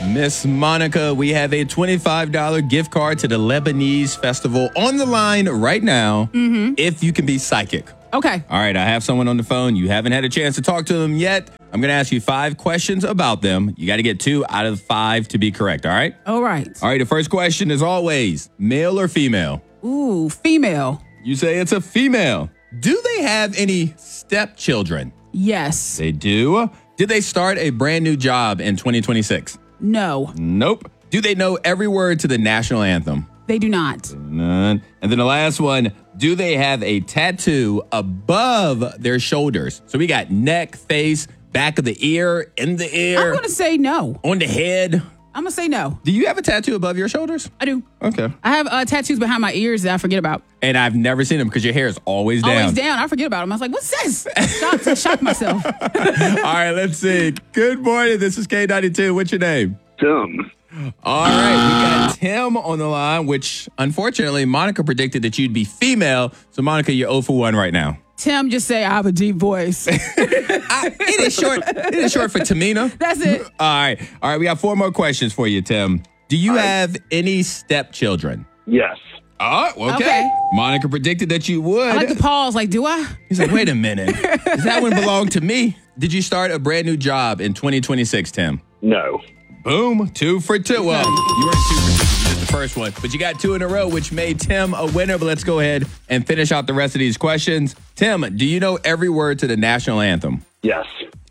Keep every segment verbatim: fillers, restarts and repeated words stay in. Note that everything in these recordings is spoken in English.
Miss Monica, we have a twenty-five dollars gift card to the Lebanese Festival on the line right now. Mm-hmm. If you can be psychic. Okay. All right, I have someone on the phone. You haven't had a chance to talk to them yet. I'm going to ask you five questions about them. You got to get two out of five to be correct, all right? All right. All right, the first question is always, male or female? Ooh, female. You say it's a female. Do they have any stepchildren? Yes. They do. Did they start a brand new job in twenty twenty-six? No. Nope. Do they know every word to the national anthem? They do not. None. And then the last one, do they have a tattoo above their shoulders? So we got neck, face, back of the ear, in the ear. I'm going to say no. On the head. I'm going to say no. Do you have a tattoo above your shoulders? I do. Okay. I have uh, tattoos behind my ears that I forget about. And I've never seen them because your hair is always down. Always down. I forget about them. I was like, what's this? Shocked. I shocked myself. All right, let's see. Good morning. This is K ninety-two. What's your name? Tim. All right, we got Tim on the line, which unfortunately Monica predicted that you'd be female. So Monica, you're zero for one right now. Tim, just say I have a deep voice. I, it is short. It is short for Tamina. That's it. All right, all right. We got four more questions for you, Tim. Do you right. have any stepchildren? Yes. Oh, okay. Okay. Monica predicted that you would. I like the pause. Like, do I? He's like, wait a minute. Does that one belong to me? Did you start a brand new job in twenty twenty-six, Tim? No. Boom, two for two. Well, you weren't two for two. You did the first one, but you got two in a row, which made Tim a winner. But let's go ahead and finish out the rest of these questions. Tim, do you know every word to the national anthem? Yes.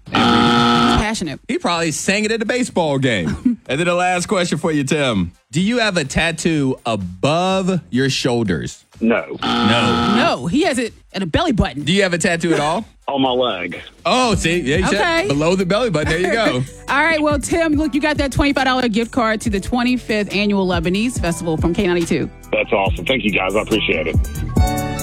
Passionate. He probably sang it at a baseball game. And then the last question for you, Tim. Do you have a tattoo above your shoulders? No. No. No, he has it at a belly button. Do you have a tattoo at all? On my leg. Oh, see, yeah, you said Okay. below the belly button. There you go. All right, well, Tim, look, you got that twenty-five dollars gift card to the twenty-fifth Annual Lebanese Festival from K ninety-two. That's awesome. Thank you, guys. I appreciate it.